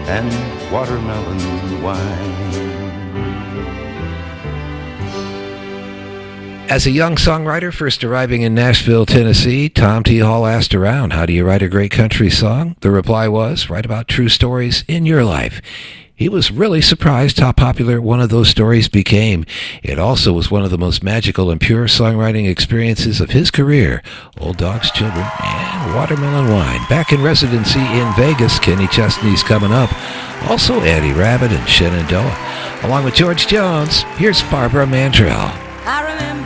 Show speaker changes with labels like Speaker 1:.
Speaker 1: and watermelon wine.
Speaker 2: As a young songwriter first arriving in Nashville, Tennessee, Tom T. Hall asked around, how do you write a great country song? The reply was, write about true stories in your life. He was really surprised how popular one of those stories became. It also was one of the most magical and pure songwriting experiences of his career. Old Dog's Children and Watermelon Wine. Back in residency in Vegas, Kenny Chesney's coming up. Also Eddie Rabbitt and Shenandoah. Along with George Jones, here's Barbara Mandrell.
Speaker 3: I remember